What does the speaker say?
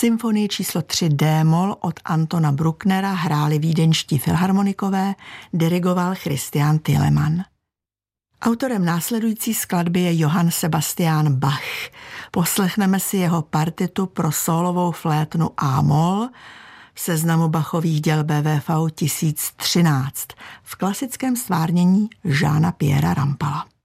Symfonii číslo 3 D-moll od Antona Brucknera hráli vídeňští filharmonikové, dirigoval Christian Thielemann. Autorem následující skladby je Johann Sebastian Bach. Poslechneme si jeho partitu pro sólovou flétnu A-moll v seznamu Bachových děl BWV 1013 v klasickém stvárnění Jeana Pierra Rampala.